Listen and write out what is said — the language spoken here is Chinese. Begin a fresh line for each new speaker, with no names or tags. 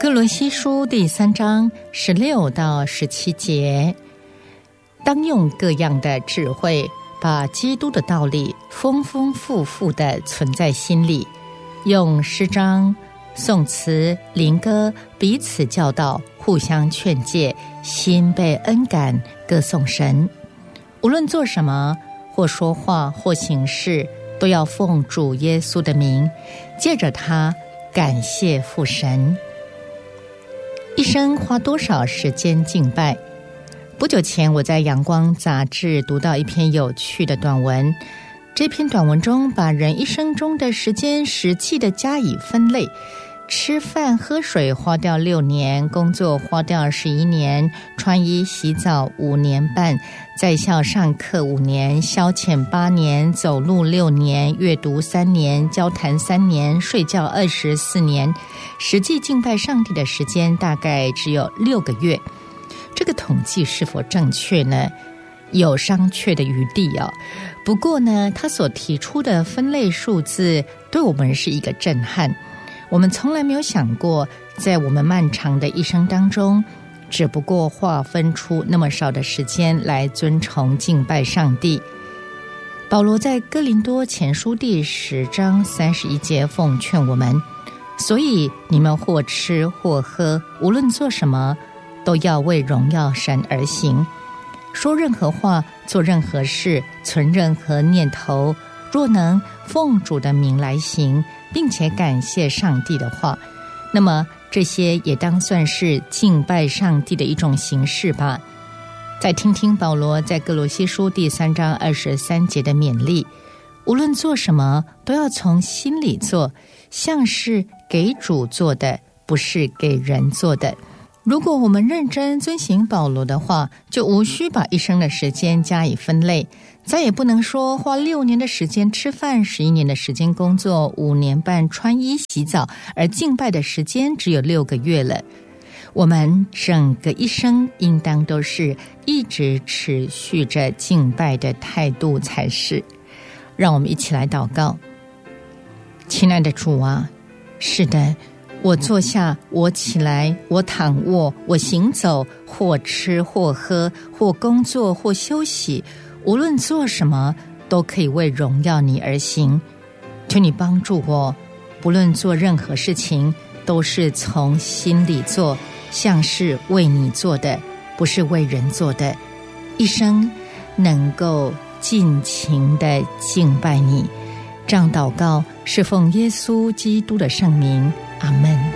哥罗西书第3章16到17节，当用各样的智慧，把基督的道理丰丰富富地存在心里，用诗章、颂词、灵歌彼此教导，互相劝诫，心被恩感，歌颂神。无论做什么，或说话，或行事，都要奉主耶稣的名，借着他感谢父神。一生花多少时间敬拜？不久前我在阳光杂志读到一篇有趣的短文，这篇短文中把人一生中的时间实际地加以分类，吃饭喝水花掉6年，工作花掉11年，穿衣洗澡5年半，在校上课5年，消遣8年，走路6年，阅读3年，交谈3年，睡觉24年，实际敬拜上帝的时间大概只有6个月。这个统计是否正确呢？有商榷的余地哦。不过呢，他所提出的分类数字对我们是一个震撼。我们从来没有想过，在我们漫长的一生当中，只不过划分出那么少的时间来尊崇敬拜上帝。保罗在哥林多前书第10章31节奉劝我们，所以你们或吃或喝，无论做什么，都要为荣耀神而行。说任何话，做任何事，存任何念头，若能奉主的名来行，并且感谢上帝的话，那么这些也当算是敬拜上帝的一种形式吧。再听听保罗在哥罗西书第3章23节的勉励，无论做什么，都要从心里做，像是给主做的，不是给人做的。如果我们认真遵行保罗的话，就无需把一生的时间加以分类，再也不能说花6年的时间吃饭，11年的时间工作，5年半穿衣洗澡，而敬拜的时间只有6个月了。我们整个一生应当都是一直持续着敬拜的态度才是。让我们一起来祷告。亲爱的主啊，是的，我坐下，我起来，我躺卧，我行走，或吃或喝，或工作或休息，无论做什么，都可以为荣耀你而行。求你帮助我，不论做任何事情，都是从心里做，像是为你做的，不是为人做的。一生能够尽情地敬拜你。这样祷告是奉耶稣基督的圣名，阿们。